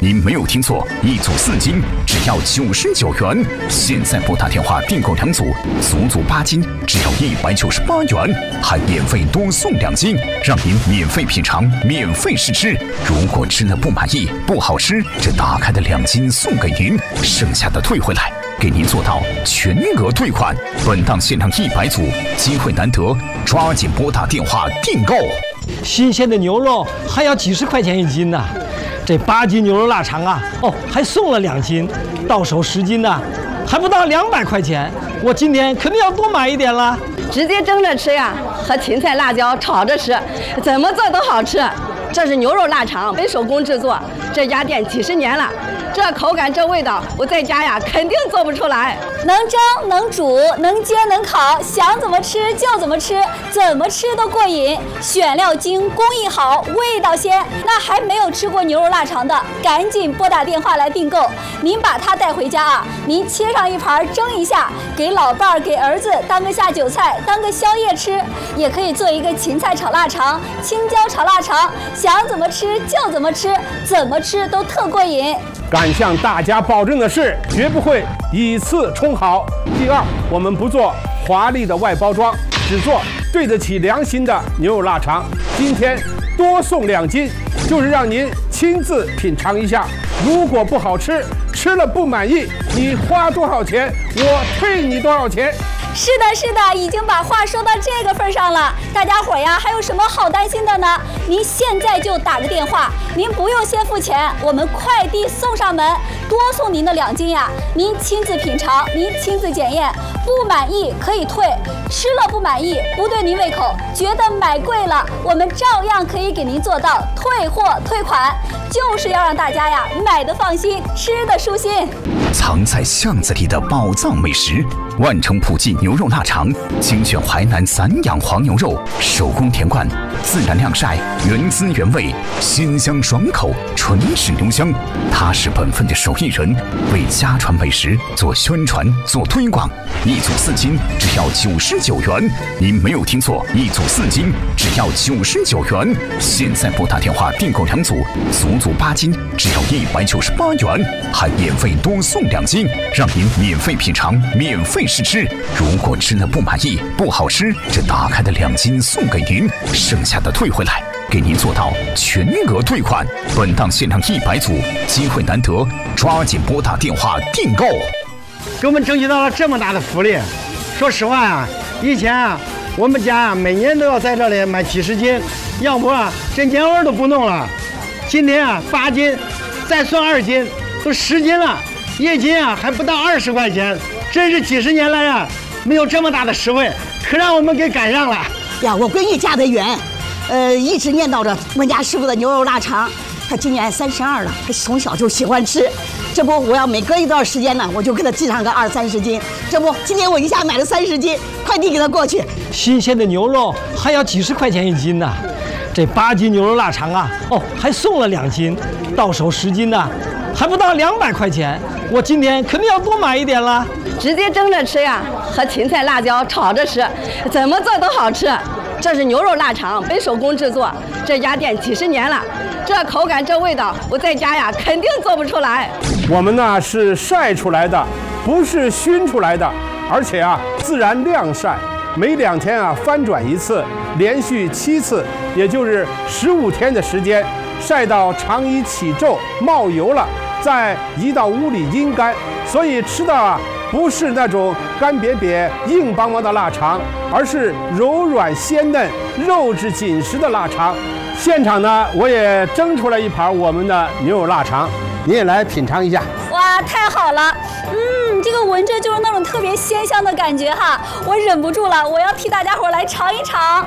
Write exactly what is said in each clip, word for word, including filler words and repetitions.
您没有听错，一组四斤只要九十九元。现在拨打电话订购两组，足足八斤只要一百九十八元，还免费多送两斤，让您免费品尝，免费试吃。如果吃了不满意、不好吃，这打开的两斤送给您，剩下的退回来。 给您做到全额退款，本档限量一百组，机会难得，抓紧拨打电话订购。 新鲜的牛肉还要几十块钱一斤呢，这八斤牛肉腊肠啊，哦，还送了两斤，到手十斤呢，还不到两百块钱。我今天肯定要多买一点了。 直接蒸着吃呀，和芹菜、辣椒炒着吃，怎么做都好吃。这是牛肉腊肠，非手工制作，这家店几十年了。 这口感，这味道，我在家呀肯定做不出来。 能蒸能煮能煎能烤，想怎么吃就怎么吃，怎么吃都过瘾。选料精，工艺好，味道鲜。那还没有吃过牛肉腊肠的，赶紧拨打电话来订购。您把它带回家啊，您切上一盘蒸一下，给老伴儿、给儿子当个下酒菜，当个宵夜吃。也可以做一个芹菜炒腊肠、青椒炒腊肠，想怎么吃就怎么吃，怎么吃都特过瘾。 敢向大家保证的是，绝不会以次充好。第二，我们不做华丽的外包装，只做对得起良心的牛肉腊肠。今天多送两斤，就是让您亲自品尝一下。如果不好吃，吃了不满意，你花多少钱，我退你多少钱。 是的，是的，已经把话说到这个份上了。大家伙呀，还有什么好担心的呢？您现在就打个电话，您不用先付钱，我们快递送上门，多送您的两斤呀。您亲自品尝，您亲自检验，不满意可以退，吃了不满意，不对您胃口，觉得买贵了，我们照样可以给您做到退货退款，就是要让大家呀买的放心，吃的舒心。 藏在巷子里的宝藏美食。 万城普记牛肉腊肠，精选淮南散养黄牛肉，手工填灌，自然晾晒，原汁原味，鲜香爽口，纯是牛香。踏实本分的手艺人，为家传美食做宣传、做推广。一组四斤只要九十九元，您没有听错，一组四斤只要九十九元。现在拨打电话订购两组，足足八斤只要一百九十八元，还免费多送两斤，让您免费品尝，免费 试吃，如果吃了不满意、不好吃，这打开的两斤送给您，剩下的退回来，给您做到全额退款。本档限量一百组，机会难得，抓紧拨打电话订购。 给我们争取到了这么大的福利，说实话啊，以前啊，我们家啊每年都要在这里买几十斤，要不啊这年味都不弄了。今天啊八斤，再算二斤，都十斤了，一斤啊还不到二十块钱。 真是几十年来啊，没有这么大的实惠，可让我们给赶上了呀！我闺女嫁得远，呃，一直念叨着我家师傅的牛肉腊肠。她今年三十二了，她从小就喜欢吃。这不，我要每隔一段时间呢，我就给她寄上个二三十斤。这不，今天我一下买了三十斤，快递给她过去。 新鲜的牛肉还要几十块钱一斤呢，这八斤牛肉腊肠啊，哦，还送了两斤，到手十斤呢，还不到两百块钱。我今天肯定要多买一点了。 直接蒸着吃呀，和芹菜、辣椒炒着吃，怎么做都好吃。这是牛肉腊肠，非手工制作，这家店几十年了，这口感、这味道，我在家呀肯定做不出来。 我们呢是晒出来的，不是熏出来的，而且啊自然晾晒，每两天啊翻转一次，连续七次，也就是十五天的时间，晒到肠衣起皱、冒油了，再移到屋里阴干，所以吃到啊。 不是那种干瘪瘪、硬邦邦的腊肠，而是柔软鲜嫩、肉质紧实的腊肠。现场呢，我也蒸出来一盘我们的牛肉腊肠，你也来品尝一下。 哇，太好了！嗯，这个闻着就是那种特别鲜香的感觉哈，我忍不住了，我要替大家伙来尝一尝。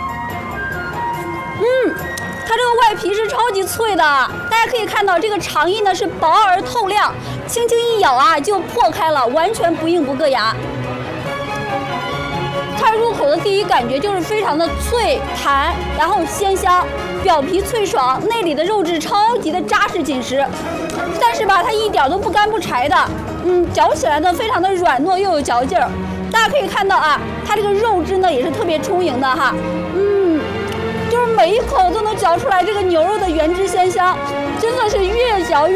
嗯。 它这个外皮是超级脆的，大家可以看到这个肠衣呢是薄而透亮，轻轻一咬啊就破开了，完全不硬不硌牙。它入口的第一感觉就是非常的脆弹，然后鲜香，表皮脆爽，内里的肉质超级的扎实紧实，但是吧它一点都不干不柴的，嗯，嚼起来呢非常的软糯又有嚼劲儿。大家可以看到啊，它这个肉质呢也是特别充盈的哈，嗯。 就是每一口都能嚼出来这个牛肉的原汁鲜香，真的是越嚼越。